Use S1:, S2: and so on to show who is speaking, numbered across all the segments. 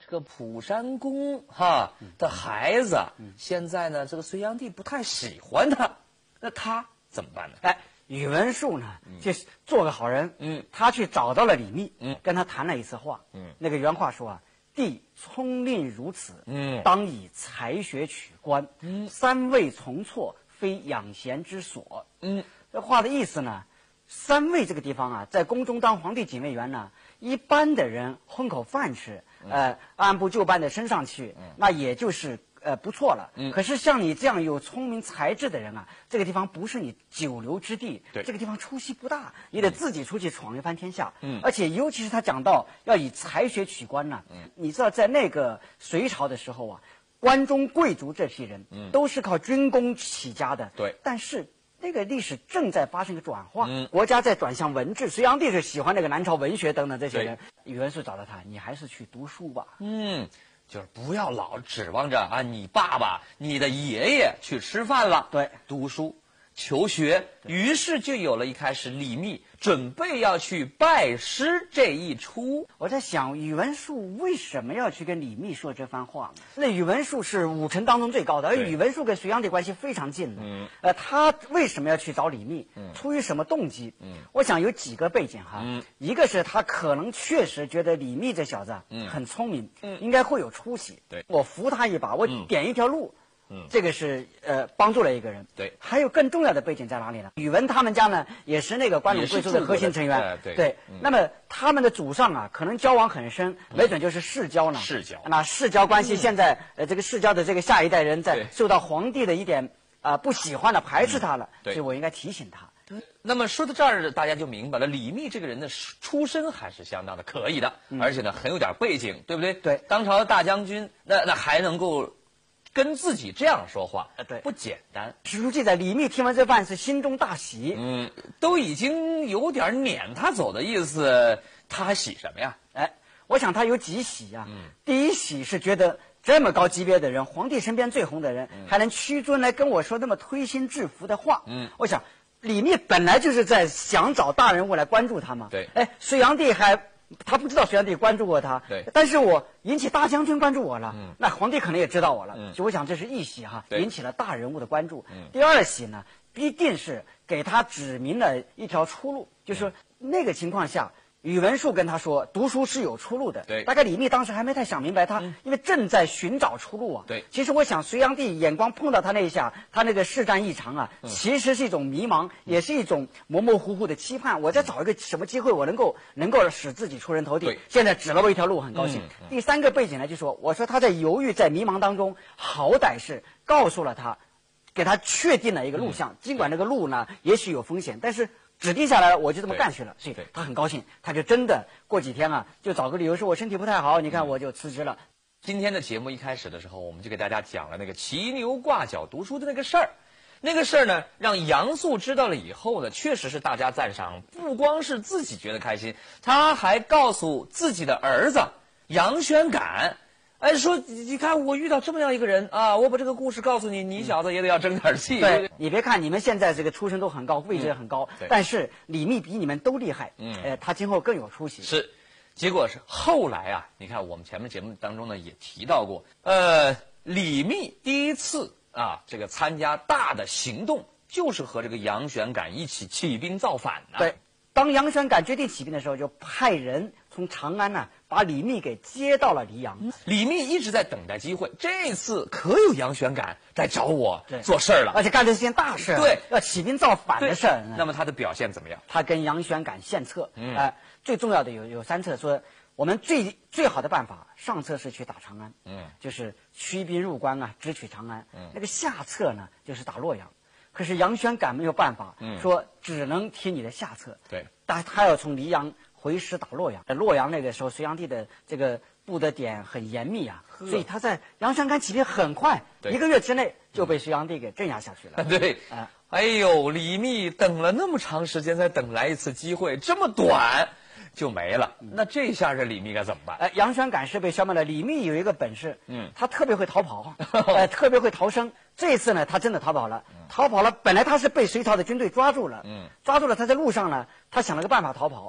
S1: 这个蒲山公的孩子，现在呢，这个隋炀帝不太喜欢他，那他怎么办呢？
S2: 哎，宇文述呢，就是做个好人，他去找到了李密，跟他谈了一次话，那个原话说啊，帝聪令如此，当以才学取官，三位从错，非养贤之所。这话的意思呢，三位这个地方啊，在宫中当皇帝警卫员呢，一般的人混口饭吃，按部就班的升上去，那也就是不错了。可是像你这样有聪明才智的人啊，这个地方不是你久留之地，这个地方出息不大，你得自己出去闯一番天下。而且尤其是他讲到要以才学取官呢，你知道在那个隋朝的时候啊，关中贵族这批人都是靠军功起家的，
S1: 对，
S2: 但是那个历史正在发生一个转化，国家在转向文治。隋炀帝是喜欢那个南朝文学等等这些人，宇文述找到他，你还是去读书吧。
S1: 就是不要老指望着啊，你爸爸、你的爷爷去吃饭了，
S2: 对，
S1: 读书、求学，于是就有了一开始李密准备要去拜师这一出。
S2: 我在想，宇文述为什么要去跟李密说这番话呢？那宇文述是武臣当中最高的，而宇文述跟隋炀帝关系非常近的。他为什么要去找李密？出于什么动机？我想有几个背景哈。一个是他可能确实觉得李密这小子很聪明，应该会有出息。
S1: 对，
S2: 我扶他一把，我点一条路。这个是帮助了一个人。
S1: 对，
S2: 还有更重要的背景在哪里呢？宇文他们家呢也是那个关陇贵族的核心成员。对，那么他们的祖上啊，可能交往很深，没准就是世交呢。
S1: 世交，
S2: 那世交关系现在这个世交的这个下一代人在受到皇帝的一点不喜欢了，排斥他了，所以我应该提醒他。
S1: 那么说到这儿，大家就明白了，李密这个人的出身还是相当的可以的，而且呢很有点背景，对不对？
S2: 对，
S1: 当朝的大将军，那还能够跟自己这样说话，
S2: 对，
S1: 不简单。
S2: 史书记载，李密听完这饭是心中大喜，
S1: 都已经有点撵他走的意思，他还喜什么呀？
S2: 我想他有几喜啊。第一喜是觉得这么高级别的人，皇帝身边最红的人，还能屈尊来跟我说那么推心置腹的话。我想李密本来就是在想找大人物来关注他嘛。
S1: 对，
S2: 隋炀帝他不知道隋炀帝关注过他，
S1: 对，
S2: 但是我引起大将军关注我了，那皇帝可能也知道我了，所以我想这是一喜哈，引起了大人物的关注。第二喜呢，必定是给他指明了一条出路，就是说那个情况下，宇文述跟他说读书是有出路的。
S1: 对，
S2: 大概李密当时还没太想明白他，因为正在寻找出路啊。
S1: 对，
S2: 其实我想隋炀帝眼光碰到他那一下，他那个势战异常啊，其实是一种迷茫，也是一种模模糊糊的期盼。我在找一个什么机会，我能够使自己出人头地。现在指了我一条路，很高兴。第三个背景呢，就说我说他在犹豫，在迷茫当中，好歹是告诉了他，给他确定了一个路向。尽管那个路呢，也许有风险，但是指定下来了，我就这么干去了，所以他很高兴，他就真的过几天啊，就找个理由说我身体不太好，你看我就辞职了。
S1: 今天的节目一开始的时候，我们就给大家讲了那个骑牛挂角读书的那个事儿。那个事儿呢，让杨素知道了以后呢，确实是大家赞赏，不光是自己觉得开心，他还告诉自己的儿子杨宣感。说你看我遇到这么样一个人啊，我把这个故事告诉你，你小子也得要争点气。
S2: 对，你别看你们现在这个出身都很高，位置也很高，但是李密比你们都厉害。他今后更有出息。
S1: 是，结果是后来啊，你看我们前面节目当中呢也提到过，李密第一次这个参加大的行动，就是和这个杨玄感一起起兵造反呢。
S2: 对，当杨玄感决定起兵的时候，就派人从长安呢把李密给接到了黎阳。
S1: 李密一直在等待机会，这次可有杨玄感来找我做事儿了，
S2: 而且干的是件大事，
S1: 对，
S2: 要起兵造反的事儿。
S1: 那么他的表现怎么样？
S2: 他跟杨玄感献策，最重要的有三策，说我们最好的办法，上策是去打长安，就是驱兵入关啊，直取长安。那个下策呢，就是打洛阳。可是杨玄感没有办法，说只能听你的下策。
S1: 对，
S2: 但他要从黎阳回师打洛阳。洛阳那个时候，隋炀帝的这个布的点很严密啊，所以他在杨玄感起兵很快，1个月之内就被隋炀帝给镇压下去了。
S1: 对，哎呦，李密等了那么长时间，才等来一次机会，这么短就没了。那这下这李密该怎么办？
S2: 杨玄感是被消灭了。李密有一个本事，他特别会逃跑，特别会逃生。这次呢，他真的逃跑了。本来他是被隋朝的军队抓住了，他在路上呢，他想了个办法逃跑。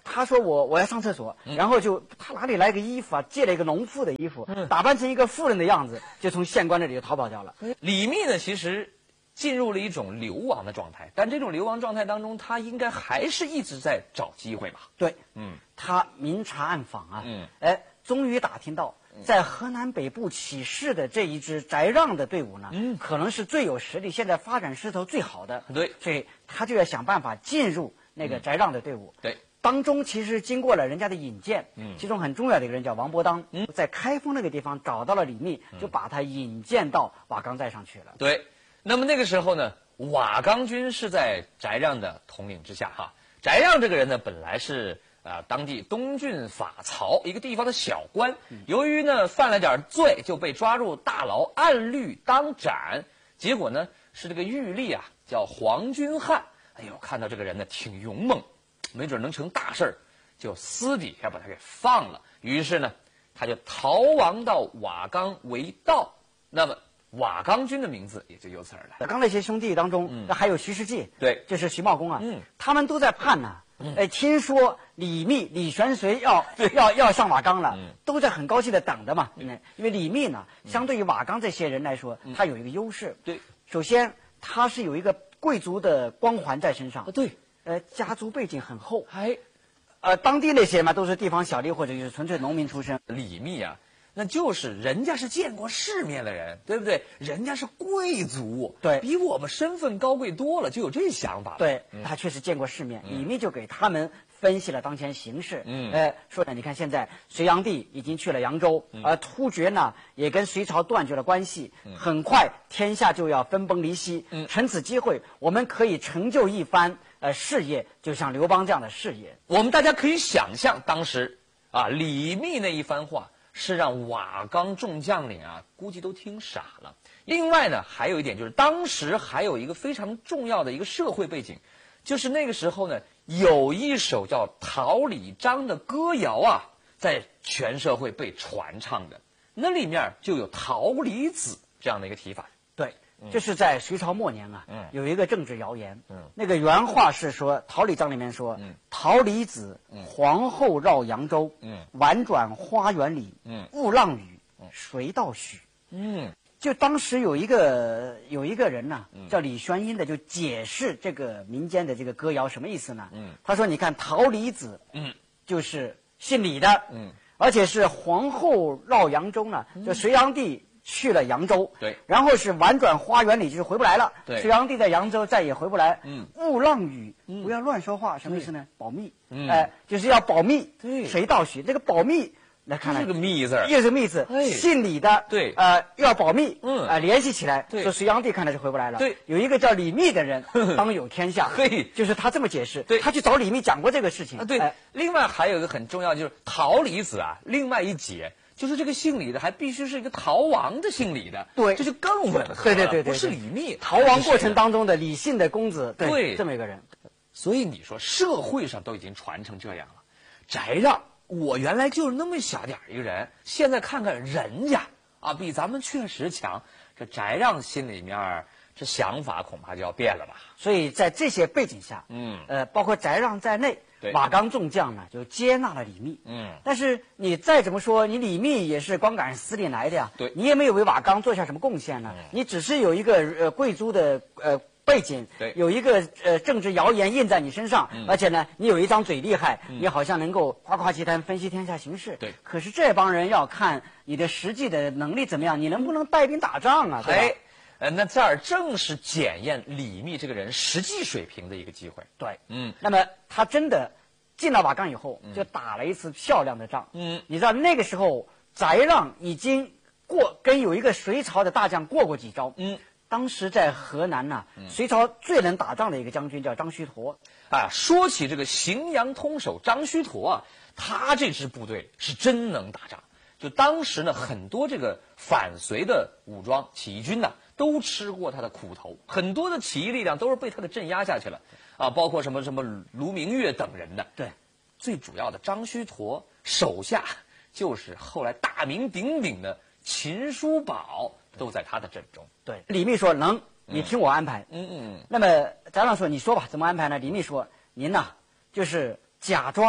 S2: 他说我要上厕所，然后他哪里来个衣服啊，借了一个农妇的衣服，打扮成一个妇人的样子，就从县官那里就逃跑掉了。
S1: 李密呢，其实进入了一种流亡的状态，但这种流亡状态当中，他应该还是一直在找机会吧？
S2: 对，他明察暗访啊，终于打听到，在河南北部起事的这一支翟让的队伍呢，可能是最有实力，现在发展势头最好的。
S1: 对，
S2: 所以他就要想办法进入那个翟让的队伍。
S1: 对。
S2: 当中其实经过了人家的引荐，其中很重要的一个人叫王伯当，在开封那个地方找到了李密，就把他引荐到瓦岗寨上去了。
S1: 对，那么那个时候呢，瓦岗军是在翟让的统领之下哈。翟让这个人呢，本来是当地东郡法曹一个地方的小官，由于呢犯了点罪，就被抓入大牢，按律当斩。结果呢是这个狱吏啊，叫黄君汉，哎呦，看到这个人呢挺勇猛，没准能成大事儿，就私底下把他给放了。于是呢，他就逃亡到瓦岗为盗。那么瓦岗军的名字也就由此而来。
S2: 瓦岗那些兄弟当中，还有徐世绩，
S1: 对，
S2: 就是徐茂公啊，他们都在盼呢。听说李密、李玄随要上瓦岗了，都在很高兴的等着嘛。因为李密呢，相对于瓦岗这些人来说，他有一个优势。
S1: 对，
S2: 首先他是有一个贵族的光环在身上。
S1: 对，
S2: 家族背景很厚。
S1: 哎，
S2: 当地那些嘛都是地方小吏或者就是纯粹农民出身。
S1: 李密啊，那就是人家是见过世面的人，对不对？人家是贵族，
S2: 对，
S1: 比我们身份高贵多了，就有这想法。
S2: 对，他确实见过世面。李密就给他们分析了当前形势。说呢，你看现在隋炀帝已经去了扬州，而突厥呢也跟隋朝断绝了关系，很快天下就要分崩离析。趁此机会，我们可以成就一番事业，就像刘邦这样的事业。
S1: 我们大家可以想象，当时李密那一番话是让瓦岗众将领啊，估计都听傻了。另外呢，还有一点就是，当时还有一个非常重要的一个社会背景，就是那个时候呢，有一首叫《桃李章》的歌谣啊，在全社会被传唱的，那里面就有桃李子这样的一个提法。
S2: 对，这是在隋朝末年啊，有一个政治谣言，那个原话是说，《桃李章》里面说，桃李子，皇后绕扬州，婉转花园里，雾浪雨，谁道许？就当时有一个人呢，叫李玄英的，就解释这个民间的这个歌谣什么意思呢？他说：“你看桃李子，就是姓李的，而且是皇后绕扬州呢，就隋炀帝去了扬州，
S1: 对，
S2: 然后是婉转花园里，就是回不来了。
S1: 对，
S2: 隋炀帝在扬州再也回不来。雾浪雨，不要乱说话，什么意思呢？保密，就是要保密。
S1: 对，
S2: 谁道许？这个保密。”来看来
S1: 是个密字，
S2: 又是密字，姓李的，
S1: 对，
S2: 要保密，联系起来，
S1: 对，
S2: 说隋炀帝看来是回不来了，
S1: 对，
S2: 有一个叫李密的人当有天下，
S1: 嘿，
S2: 就是他这么解释，
S1: 对，
S2: 他去找李密讲过这个事情，
S1: 对，另外还有一个很重要就是桃李子啊，另外一节就是这个姓李的还必须是一个逃亡的姓李的，
S2: 对，
S1: 这就更吻合了，
S2: 对，
S1: 不是李密，
S2: 逃亡过程当中的李姓的公子，
S1: 对，
S2: 这么一个人，
S1: 所以你说社会上都已经传成这样了，翟让。我原来就是那么小点一个人，现在看看人家啊，比咱们确实强。这翟让心里面这想法恐怕就要变了吧。
S2: 所以在这些背景下，包括翟让在内，瓦岗众将呢就接纳了李密。但是你再怎么说，你李密也是光杆司令来的呀，
S1: 对，
S2: 你也没有为瓦岗做下什么贡献呢。你只是有一个贵族的背景，
S1: 对，
S2: 有一个政治谣言印在你身上，而且呢，你有一张嘴厉害，你好像能够夸夸其谈，分析天下形势。
S1: 对，
S2: 可是这帮人要看你的实际的能力怎么样，你能不能带兵打仗啊？对吧？
S1: 那这儿正是检验李密这个人实际水平的一个机会。
S2: 对，那么他真的进了瓦岗以后，就打了一次漂亮的仗。你知道那个时候翟让已经跟有一个隋朝的大将过几招。当时在河南呢，隋朝最能打仗的一个将军叫张须陀。
S1: 说起这个荥阳通守张须陀啊，他这支部队是真能打仗。就当时呢，很多这个反隋的武装起义军呢，都吃过他的苦头，很多的起义力量都是被他给镇压下去了包括什么卢明月等人的。
S2: 对，
S1: 最主要的张须陀手下就是后来大名鼎鼎的秦叔宝。都在他的阵中。
S2: 对，李密说能，你听我安排。那么翟让说，你说吧，怎么安排呢？李密说，您呐，就是假装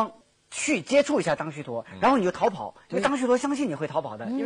S2: 去接触一下张须陀，然后你就逃跑，因为张须陀相信你会逃跑的，因为